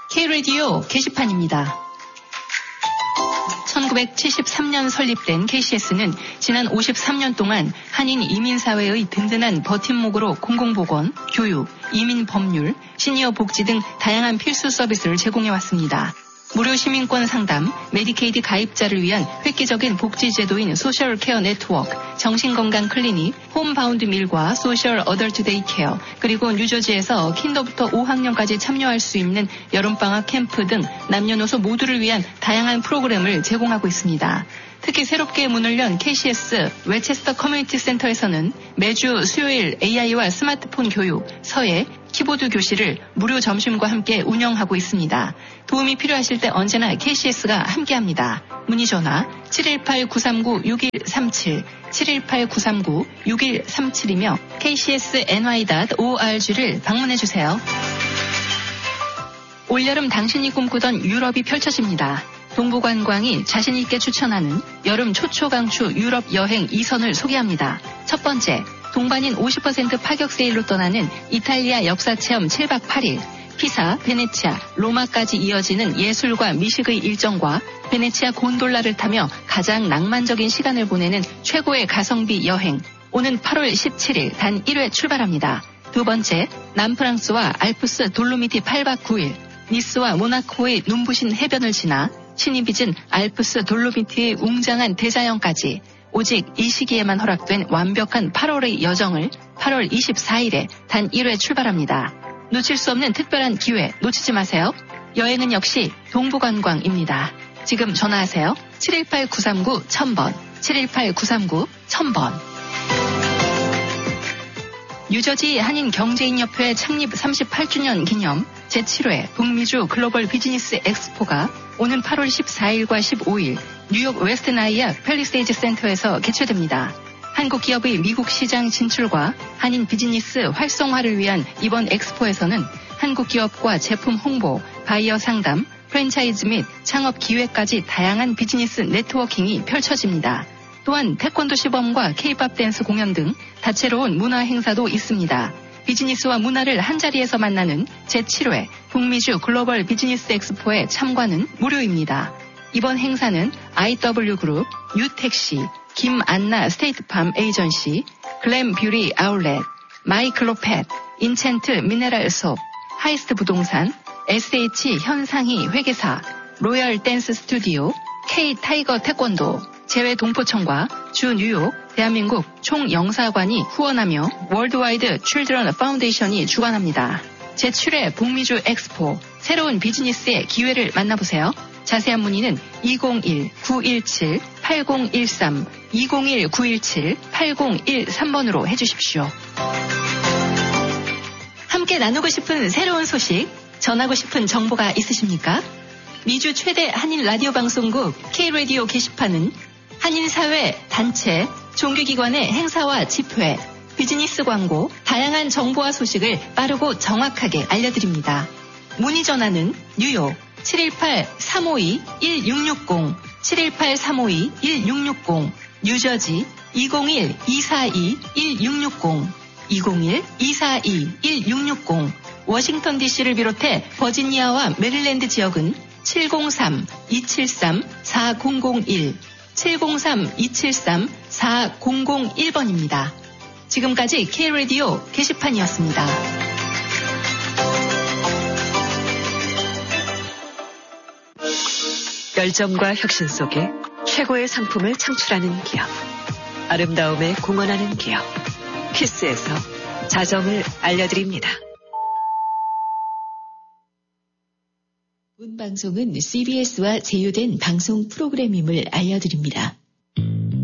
K-라디오 게시판입니다. 1973년 설립된 KCS는 지난 53년 동안 한인 이민사회의 든든한 버팀목으로 공공보건, 교육, 이민법률, 시니어 복지 등 다양한 필수 서비스를 제공해왔습니다. 무료 시민권 상담, 메디케이드 가입자를 위한 획기적인 복지제도인 소셜 케어 네트워크, 정신건강 클리닉, 홈바운드 밀과 소셜 어덜트 데이케어, 그리고 뉴저지에서 킨더부터 5학년까지 참여할 수 있는 여름방학 캠프 등 남녀노소 모두를 위한 다양한 프로그램을 제공하고 있습니다. 특히 새롭게 문을 연 KCS 웨체스터 커뮤니티 센터에서는 매주 수요일 AI와 스마트폰 교육, 서예, 키보드 교실을 무료 점심과 함께 운영하고 있습니다. 도움이 필요하실 때 언제나 KCS가 함께합니다. 문의 전화 718-939-6137, 718-939-6137이며 kcsny.org를 방문해주세요. 올여름 당신이 꿈꾸던 유럽이 펼쳐집니다. 동부관광이 자신있게 추천하는 여름 초초강추 유럽 여행 2선을 소개합니다. 첫 번째, 동반인 50% 파격 세일로 떠나는 이탈리아 역사체험 7박 8일, 피사, 베네치아, 로마까지 이어지는 예술과 미식의 일정과 베네치아 곤돌라를 타며 가장 낭만적인 시간을 보내는 최고의 가성비 여행. 오는 8월 17일 단 1회 출발합니다. 두 번째, 남프랑스와 알프스 돌로미티 8박 9일, 니스와 모나코의 눈부신 해변을 지나 신이 빚은 알프스 돌로미티의 웅장한 대자연까지 오직 이 시기에만 허락된 완벽한 8월의 여정을 8월 24일에 단 1회 출발합니다. 놓칠 수 없는 특별한 기회 놓치지 마세요. 여행은 역시 동부관광입니다. 지금 전화하세요. 718-939-1000번, 718-939-1000번. 뉴저지 한인경제인협회 창립 38주년 기념 제7회 북미주 글로벌 비즈니스 엑스포가 오는 8월 14일과 15일 뉴욕 웨스트나이아 팰리세이드 센터에서 개최됩니다. 한국 기업의 미국 시장 진출과 한인 비즈니스 활성화를 위한 이번 엑스포에서는 한국 기업과 제품 홍보, 바이어 상담, 프랜차이즈 및 창업 기회까지 다양한 비즈니스 네트워킹이 펼쳐집니다. 또한 태권도 시범과 K-팝 댄스 공연 등 다채로운 문화 행사도 있습니다. 비즈니스와 문화를 한자리에서 만나는 제7회 북미주 글로벌 비즈니스 엑스포에 참관은 무료입니다. 이번 행사는 IW그룹, 뉴택시, 김안나 스테이트팜 에이전시, 글램 뷰리 아울렛, 마이클로펫, 인챈트 미네랄섭, 하이스트 부동산, SH 현상희 회계사, 로열 댄스 스튜디오, K 타이거 태권도, 재외 동포청과 주 뉴욕 대한민국 총영사관이 후원하며 월드와이드 칠드런 파운데이션이 주관합니다. 제7회 북미주 엑스포, 새로운 비즈니스의 기회를 만나보세요. 자세한 문의는 201-917-8013, 201-917-8013번으로 해주십시오. 함께 나누고 싶은 새로운 소식, 전하고 싶은 정보가 있으십니까? 미주 최대 한인 라디오 방송국 K-라디오 게시판은 한인사회, 단체, 종교기관의 행사와 집회, 비즈니스 광고, 다양한 정보와 소식을 빠르고 정확하게 알려드립니다. 문의 전화는 뉴욕 718-352-1660, 718-352-1660, 뉴저지 201-242-1660, 201-242-1660, 워싱턴 DC를 비롯해 버지니아와 메릴랜드 지역은 703-273-4001, 703-273-4001번입니다. 지금까지 K-라디오 게시판이었습니다. 열정과 혁신 속에 최고의 상품을 창출하는 기업. 아름다움에 공헌하는 기업. 키스에서 자정을 알려드립니다. 본 방송은 CBS와 제휴된 방송 프로그램임을 알려드립니다.